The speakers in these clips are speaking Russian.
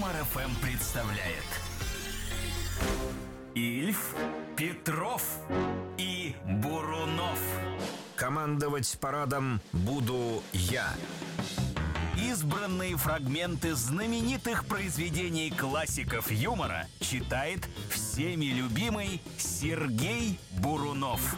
Юмор ФМ представляет Ильф, Петров и Бурунов. Командовать парадом буду я. Избранные фрагменты знаменитых произведений классиков юмора читает всеми любимый Сергей Бурунов.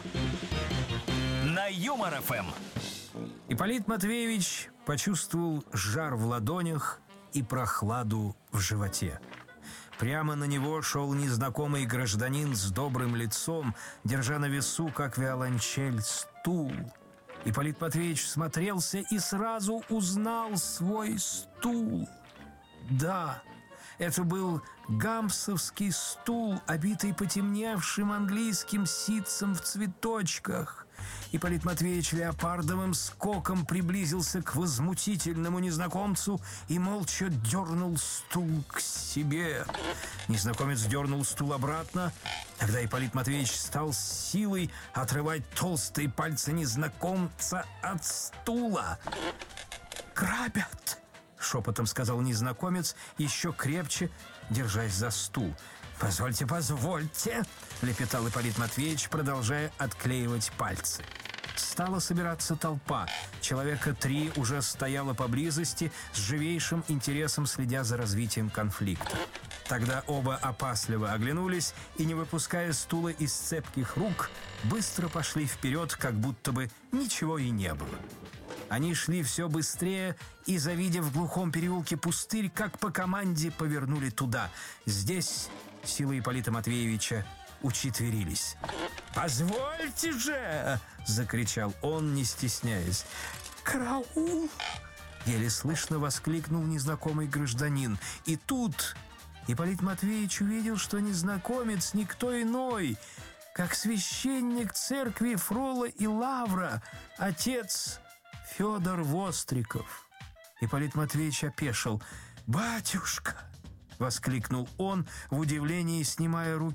На Юмор ФМ. Ипполит Матвеевич почувствовал жар в ладонях и прохладу в животе. Прямо на него шел незнакомый гражданин с добрым лицом, держа на весу, как виолончель, стул. Ипполит Матвеевич смотрелся и сразу узнал свой стул. Да, это был гамсовский стул, обитый потемневшим английским ситцем в цветочках. Ипполит Матвеевич леопардовым скоком приблизился к возмутительному незнакомцу и молча дернул стул к себе. Незнакомец дернул стул обратно. Тогда Ипполит Матвеевич стал с силой отрывать толстые пальцы незнакомца от стула. «Грабят!» — шепотом сказал незнакомец, еще крепче держась за стул. «Позвольте, позвольте!» — лепетал Ипполит Матвеевич, продолжая отклеивать пальцы. Стала собираться толпа. Человека 3 уже стояло поблизости, с живейшим интересом следя за развитием конфликта. Тогда оба опасливо оглянулись и, не выпуская стула из цепких рук, быстро пошли вперед, как будто бы ничего и не было. Они шли все быстрее и, завидев в глухом переулке пустырь, как по команде повернули туда. Здесь силы Ипполита Матвеевича учетверились. «Позвольте же!» — закричал он, не стесняясь. «Караул!» — еле слышно воскликнул незнакомый гражданин. И тут Ипполит Матвеевич увидел, что незнакомец никто иной, как священник церкви Фрола и Лавра, отец Федор Востриков. Ипполит Матвеевич опешил. «Батюшка!» — воскликнул он в удивлении, снимая руки